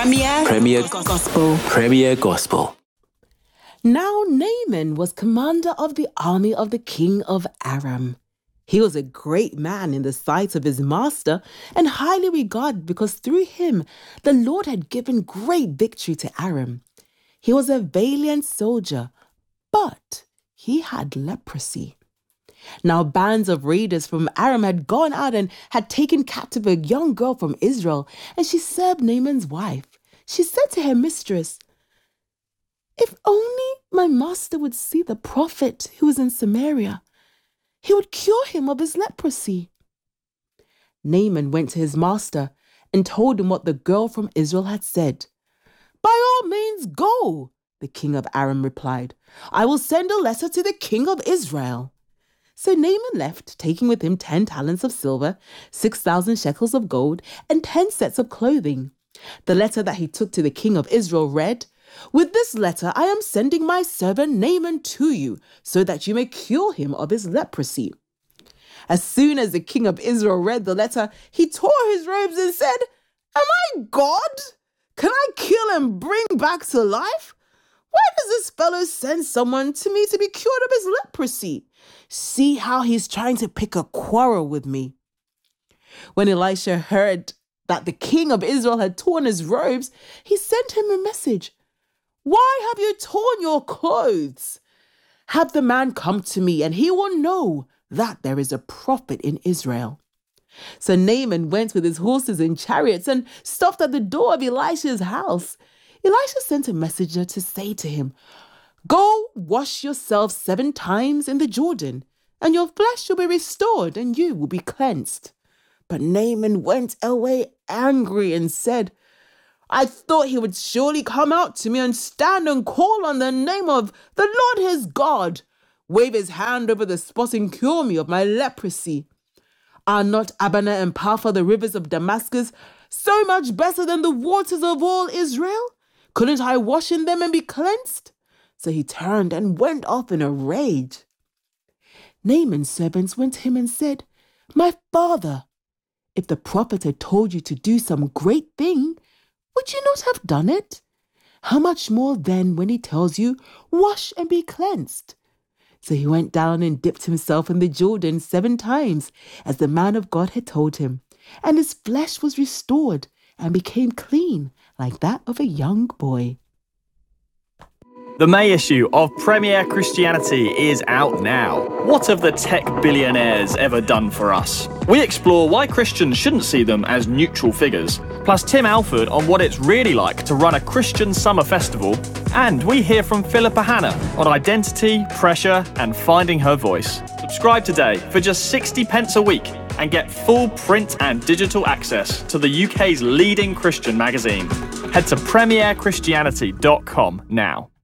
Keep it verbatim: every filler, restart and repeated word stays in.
Premier, Premier Gospel. Premier Gospel. Now Naaman was commander of the army of the king of Aram. He was a great man in the sight of his master and highly regarded because through him the Lord had given great victory to Aram. He was a valiant soldier, but he had leprosy. Now bands of raiders from Aram had gone out and had taken captive a young girl from Israel, and she served Naaman's wife. She said to her mistress, "If only my master would see the prophet who is in Samaria, he would cure him of his leprosy." Naaman went to his master and told him what the girl from Israel had said. "By all means go," the king of Aram replied. "I will send a letter to the king of Israel." So Naaman left, taking with him ten talents of silver, six thousand shekels of gold, and ten sets of clothing. The letter that he took to the king of Israel read, "With this letter I am sending my servant Naaman to you, so that you may cure him of his leprosy." As soon as the king of Israel read the letter, he tore his robes and said, "Am I God? Can I kill and bring back to life? Why does this fellow send someone to me to be cured of his leprosy? See how he's trying to pick a quarrel with me." When Elisha heard that the king of Israel had torn his robes, he sent him a message. "Why have you torn your clothes? Have the man come to me, and he will know that there is a prophet in Israel." So Naaman went with his horses and chariots and stopped at the door of Elisha's house. Elisha sent a messenger to say to him, "Go wash yourself seven times in the Jordan, and your flesh will be restored, and you will be cleansed." But Naaman went away angry and said, "I thought he would surely come out to me and stand and call on the name of the Lord his God, wave his hand over the spot and cure me of my leprosy. Are not Abana and Papha, the rivers of Damascus, so much better than the waters of all Israel? Couldn't I wash in them and be cleansed?" So he turned and went off in a rage. Naaman's servants went to him and said, "My father, if the prophet had told you to do some great thing, would you not have done it? How much more then when he tells you, 'Wash and be cleansed'?" So he went down and dipped himself in the Jordan seven times, as the man of God had told him, and his flesh was restored and became clean like that of a young boy. The May issue of Premier Christianity is out now. What have the tech billionaires ever done for us? We explore why Christians shouldn't see them as neutral figures, plus Tim Alford on what it's really like to run a Christian summer festival, and we hear from Philippa Hanna on identity, pressure, and finding her voice. Subscribe today for just sixty pence a week and get full print and digital access to the U K's leading Christian magazine. Head to premier christianity dot com now.